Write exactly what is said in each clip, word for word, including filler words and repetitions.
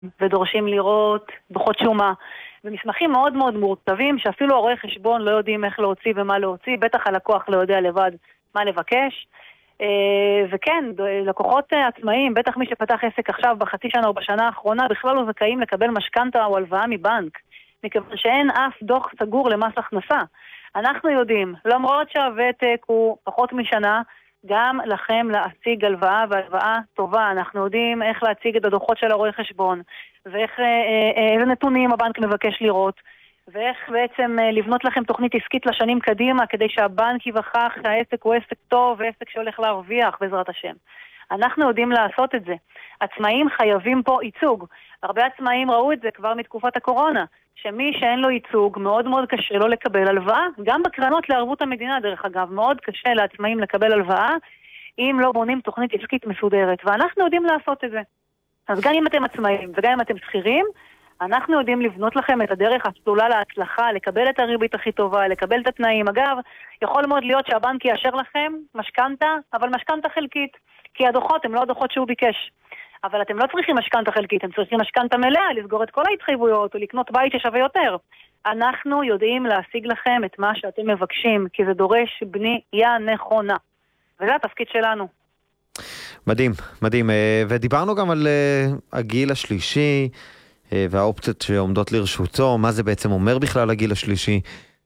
ודורשים לראות דוחות שומה, ומסמכים מאוד מאוד מורכבים, שאפילו הרואי חשבון לא יודעים איך להוציא ומה להוציא, בטח הלקוח לא יודע לבד מה לבקש. וכן, לקוחות עצמאיים, בטח מי שפתח עסק עכשיו בחצי שנה או בשנה האחרונה, בכלל לא זכאים לקבל משכנתה או הלוואה מבנק, מכיוון שאין אף דוח סגור למס הכנסה. אנחנו יודעים, למרות שהוותק הוא פחות משנה, גם לכם להציג הלוואה והלוואה טובה. אנחנו יודעים איך להציג את הדוחות של הרואי חשבון, ואיך, איזה נתונים הבנק מבקש לראות, ואיך בעצם לבנות לכם תוכנית עסקית לשנים קדימה, כדי שהבנק יבחח שהעסק הוא עסק טוב, ועסק שהולך להרוויח בעזרת השם. אנחנו יודעים לעשות את זה. עצמאים חייבים פה ייצוג. הרבה עצמאים ראו את זה כבר מתקופת הקורונה, שמי שאין לו ייצוג מאוד מאוד קשה לו לקבל הלוואה, גם בקרנות לערבות המדינה דרך אגב, מאוד קשה לעצמאים לקבל הלוואה, אם לא בונים תוכנית עסקית מסודרת, ואנחנו יודעים לעשות את זה. אז גם אם אתם עצמאים וגם אם אתם שכירים, אנחנו יודעים לבנות לכם את הדרך הסלולה להצלחה, לקבל את הריבית הכי טובה, לקבל את התנאים. אגב, יכול מאוד להיות שהבנק יאשר לכם משכנתה, אבל משכנתה חלקית, כי הדוחות הם לא הדוחות שהוא ביקש. אבל אתם לא צריכים משכנתה חלקית, אתם צריכים משכנתה מלאה, לסגור את כל ההתחייבויות ולקנות בית ששווה יותר. אנחנו יודעים להשיג לכם את מה שאתם מבקשים, כי זה דורש בנייה נכונה. וזה התפקיד שלנו. מדהים, מדהים. ודיברנו גם על הגיל השלישי, והאופציות שעומדות לרשותו, מה זה בעצם אומר בכלל הגיל השלישי?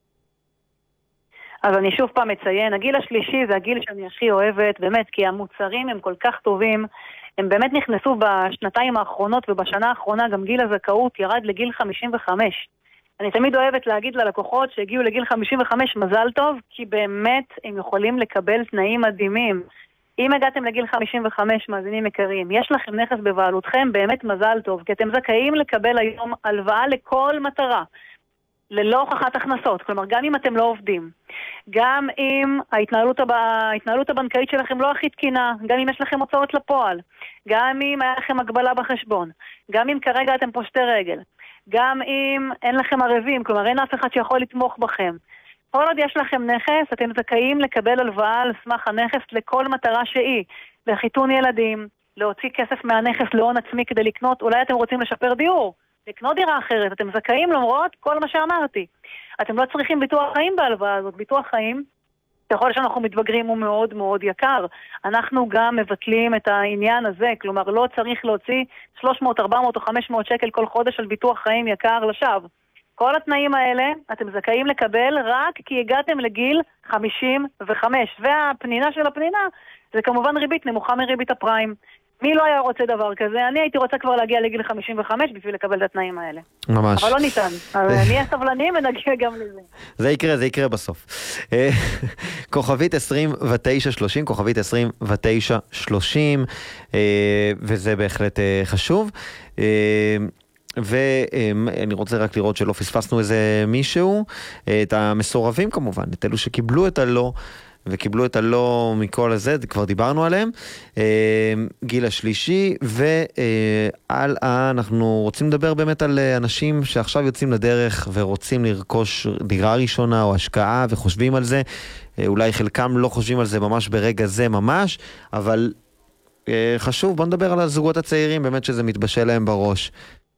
אז אני שוב פעם מציין, הגיל השלישי זה הגיל שאני הכי אוהבת, באמת, כי המוצרים הם כל כך טובים, הם באמת נכנסו בשנתיים האחרונות, ובשנה האחרונה גם גיל הזכאות ירד לגיל חמישים וחמש. אני תמיד אוהבת להגיד ללקוחות שהגיעו לגיל חמישים וחמש מזל טוב, כי באמת הם יכולים לקבל תנאים מדהימים. אם הגעתם לגיל חמישים וחמש, מאזינים יקרים, יש לכם נכס בבעלותכם, באמת מזל טוב, כי אתם זכאים לקבל היום הלוואה לכל מטרה, ללא הוכחת הכנסות, כלומר גם אם אתם לא עובדים, גם אם ההתנהלות, הב... ההתנהלות הבנקאית שלכם לא הכי תקינה, גם אם יש לכם הוצאות לפועל, גם אם היה לכם הגבלה בחשבון, גם אם כרגע אתם פושטי רגל, גם אם אין לכם ערבים, כלומר אין אף אחד שיכול לתמוך בכם, כל עוד יש לכם נכס, אתם זכאים לקבל הלוואה על סמך הנכס לכל מטרה שהיא, לחיתון ילדים, להוציא כסף מהנכס להון עצמי כדי לקנות, אולי אתם רוצים לשפר דיור, לקנות דירה אחרת, אתם זכאים למרות כל מה שאמרתי. אתם לא צריכים ביטוח חיים בהלוואה הזאת, ביטוח חיים, ככל שאנחנו מתבגרים הוא מאוד מאוד יקר. אנחנו גם מבטלים את העניין הזה, כלומר לא צריך להוציא שלוש מאות, ארבע מאות או חמש מאות שקל כל חודש על ביטוח חיים יקר לשווא. כל התנאים האלה אתם זכאים לקבל רק כי הגעתם לגיל חמישים וחמש, והפנינה של הפנינה זה כמובן ריבית נמוכה מריבית הפריים. מי לא היה רוצה דבר כזה? אני הייתי רוצה כבר להגיע לגיל חמישים וחמש בשביל לקבל את התנאים האלה. ממש. אבל לא ניתן. אז נהיה סבלנים ונגיע גם לזה. זה יקרה, זה יקרה בסוף. כוכבית עשרים ותשע שלושים, כוכבית עשרים ותשע שלושים, וזה בהחלט חשוב. ואני רוצה רק לראות שלא פספסנו איזה מישהו, את המסורבים כמובן, את אלו שקיבלו את הלא, וקיבלו את הלא מכל הזה, כבר דיברנו עליהם, גיל השלישי, ועל אנחנו רוצים לדבר באמת על אנשים שעכשיו יוצאים לדרך ורוצים לרכוש דירה ראשונה או השקעה וחושבים על זה, אולי חלקם לא חושבים על זה ממש ברגע זה ממש, אבל חשוב, בוא נדבר על הזוגות הצעירים, באמת שזה מתבשל להם בראש.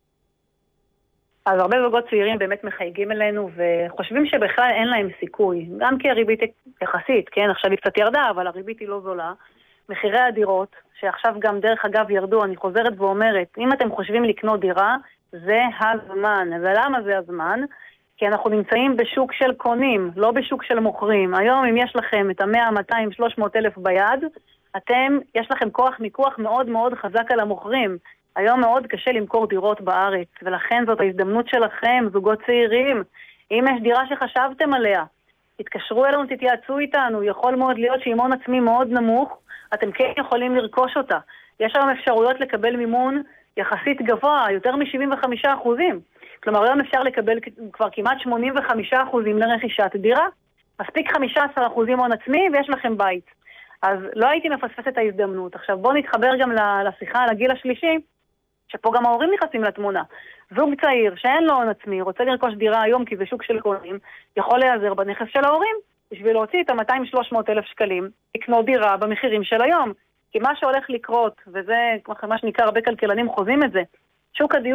אז הרבה זוגות צעירים באמת מחייגים אלינו וחושבים שבכלל אין להם סיכוי, גם כי הריבית יחסית, כן, עכשיו היא קצת ירדה, אבל הריבית היא לא זולה. מחירי הדירות, שעכשיו גם דרך אגב ירדו, אני חוזרת ואומרת, אם אתם חושבים לקנות דירה, זה הזמן. ולמה זה הזמן? כי אנחנו נמצאים בשוק של קונים, לא בשוק של מוכרים. היום אם יש לכם את ה-מאה, מאתיים, שלוש מאות אלף ביד, אתם, יש לכם כוח מיקוח מאוד מאוד חזק על המוכרים. היום מאוד קשה למכור דירות בארץ, ולכן זאת ההזדמנות שלכם, זוגות צעירים. אם יש דירה שחשבתם עליה, תתקשרו אלינו, תתייעצו איתנו. יכול מאוד להיות שעם הון עצמי מאוד נמוך, אתם כן יכולים לרכוש אותה. יש היום אפשרויות לקבל מימון יחסית גבוה, יותר מ-שבעים וחמישה אחוזים. כלומר, היום אפשר לקבל כבר כמעט שמונים וחמישה אחוזים לרכישת דירה. מספיק חמישה עשר אחוזים הון עצמי ויש לכם בית. אז לא הייתי מפספסת את ההזדמנות. עכשיו בואו נתחבר גם לשיחה על הגיל השלישי, שפה גם ההורים נכנסים לתמונה. זוג צעיר שאין לו הון עצמי, רוצה לרכוש דירה היום כי זה שוק של קונים, יכול להיעזר בנכס של ההורים, בשביל להוציא את ה-מאתיים שלוש מאות אלף שקלים, לקנות דירה במחירים של היום. כי מה שהולך לקרות, וזה מה שנקרא, הרבה כלכלנים חוזים את זה, שוק הדיור